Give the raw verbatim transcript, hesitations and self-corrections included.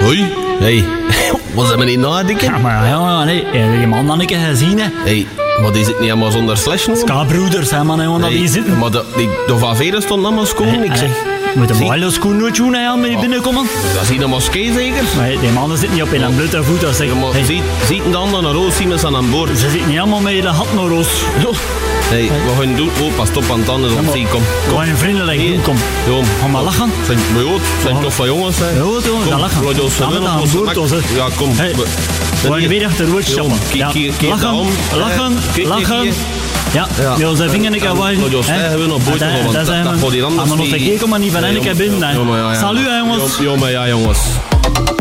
Hoi. Hey. Was dat niet nadenken? Ja, maar ja, nee. Je man dan een keer gezien, hè. Hey, maar die zit niet helemaal zonder slash nog? Ska-broeders, hè, man, hè, dat die zitten. Maar de, die, de Van Veren stond allemaal schoon, ik zeg. Moet een mooie schoen nooit doen, hè, met je binnenkomen. Dat is hier een moskee zeker? Maar die mannen zitten niet op in een blote voet, dat zeg. Maar Hey. ziet, ziet de ander naar roos, zien we ze aan boord. Ze zitten niet allemaal met je hat naar roos. Hey, we gaan doen. Oh, pas op aan het anders op zien, kom. Kom maar vriendelijk doen, kom. Kom. Ga maar lachen. Zijn, maar joh, zijn toch van jongens, hè? Ja, toch, dat lachen. Laat ons Samen winnen, aan ons boord, mak- hè. Ja, kom. Hey. We- We gaan weer achter rood stappen. Ja. Lachen, lachen, lachen. Ja, Ja. ja, ze vingen ik aan waar. Nou, Jos, hè, we nog boord nog, want dat- dat gaat hier anders Maar nog niet. vergeten, maar niet van Ja, één keer binnen. ja, maar ja, ja. Salut, hè, jongens. Ja, maar ja, jongens.